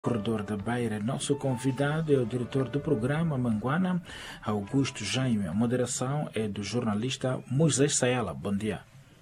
Corredor da Beira. Nosso convidado é o diretor do programa Manguana, Augusto Jaime. A moderação é do jornalista Moisés Saela. Bom dia.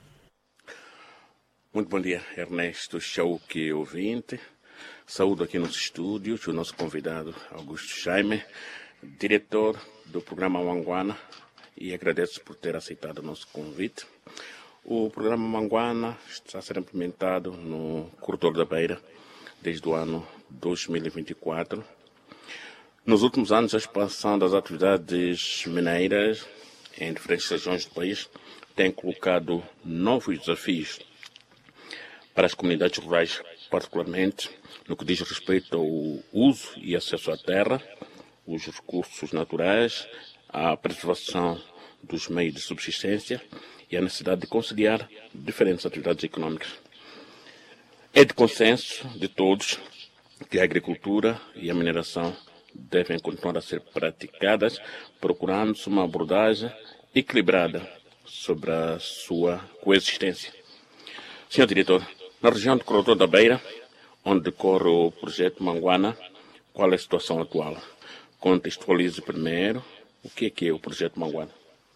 Muito bom dia, Ernesto Chauque, ouvinte. Saúdo aqui nos estúdios o nosso convidado, Augusto Jaime, diretor do programa Manguana, e agradeço por ter aceitado o nosso convite. O programa Manguana está a ser implementado no Corredor da Beira desde o ano 2024. Nos últimos anos, a expansão das atividades mineiras em diferentes regiões do país tem colocado novos desafios para as comunidades rurais, particularmente no que diz respeito ao uso e acesso à terra, os recursos naturais, a preservação dos meios de subsistência e a necessidade de conciliar diferentes atividades econômicas. É de consenso de todos que a agricultura e a mineração devem continuar a ser praticadas, procurando-se uma abordagem equilibrada sobre a sua coexistência. Senhor diretor, na região do Corredor da Beira, onde decorre o projeto Manguana, qual é a situação atual? Contextualize primeiro o que é o projeto Manguana.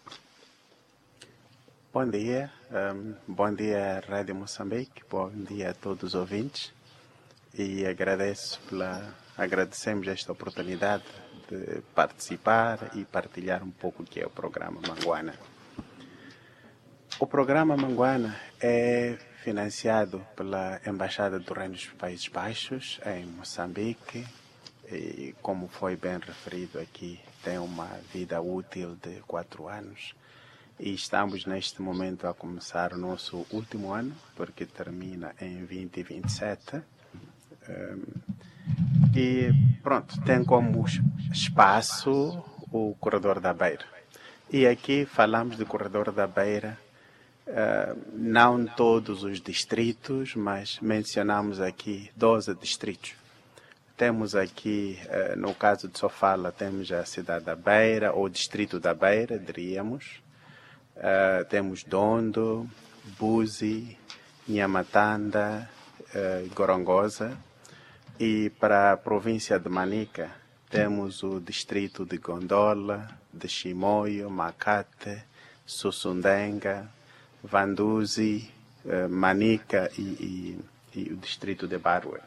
Bom dia Rádio Moçambique, bom dia a todos os ouvintes e agradecemos esta oportunidade de participar e partilhar um pouco o que é o programa Manguana. O programa Manguana é financiado pela Embaixada do Reino dos Países Baixos em Moçambique e, como foi bem referido aqui, tem uma vida útil de 4 anos e estamos neste momento a começar o nosso último ano, porque termina em 2027. E pronto, tem como espaço o Corredor da Beira. E aqui falamos do Corredor da Beira, não todos os distritos, mas mencionamos aqui 12 distritos. Temos aqui, no caso de Sofala, temos a cidade da Beira, ou distrito da Beira, diríamos. Temos Dondo, Buzi, Nhamatanda, Gorongosa. E para a província de Manica, temos o distrito de Gondola, de Chimoio, Macate, Sussundenga, Vanduzi, Manica e o distrito de Barue.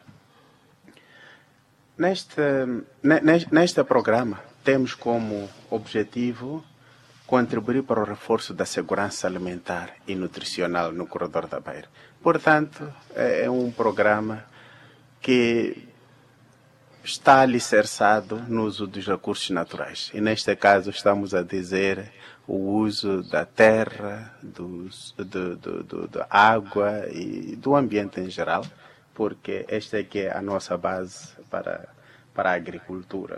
Neste programa, temos como objetivo contribuir para o reforço da segurança alimentar e nutricional no Corredor da Beira. Portanto, é um programa que está alicerçado no uso dos recursos naturais. E neste caso estamos a dizer o uso da terra, da água e do ambiente em geral, porque esta é que é a nossa base para a agricultura.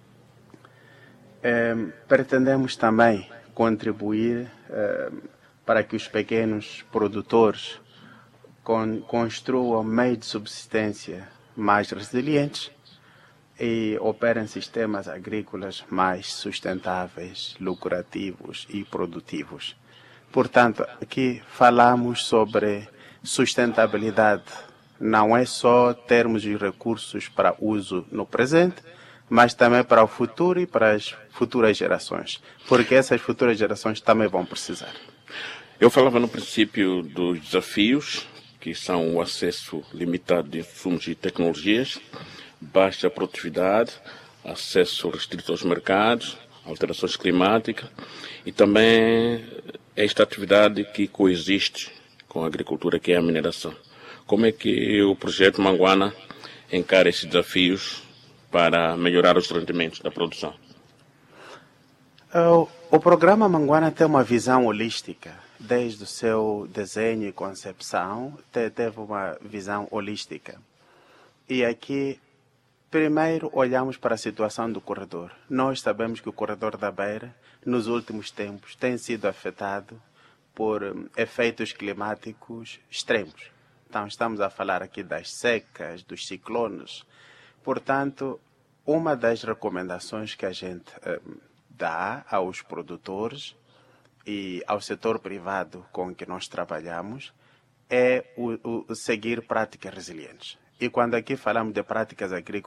Pretendemos também contribuir para que os pequenos produtores construam meios de subsistência mais resilientes e operem sistemas agrícolas mais sustentáveis, lucrativos e produtivos. Portanto, aqui falamos sobre sustentabilidade. Não é só termos os recursos para uso no presente, mas também para o futuro e para as futuras gerações, porque essas futuras gerações também vão precisar. Eu falava no princípio dos desafios, que são o acesso limitado de insumos e tecnologias, baixa produtividade, acesso restrito aos mercados, alterações climáticas e também esta atividade que coexiste com a agricultura, que é a mineração. Como é que o projeto Manguana encara esses desafios para melhorar os rendimentos da produção? O programa Manguana tem uma visão holística. Desde o seu desenho e concepção, teve uma visão holística. E aqui, primeiro, olhamos para a situação do corredor. Nós sabemos que o Corredor da Beira, nos últimos tempos, tem sido afetado por efeitos climáticos extremos. Então, estamos a falar aqui das secas, dos ciclones. Portanto, uma das recomendações que a gente dá aos produtores e ao setor privado com que nós trabalhamos é o seguir práticas resilientes. E quando aqui falamos de práticas agrícolas